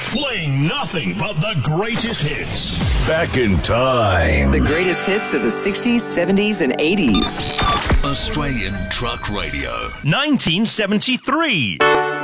Playing nothing but the greatest hits. Back in time. The greatest hits of the 60s, 70s, and 80s. Australian Truck Radio. 1973.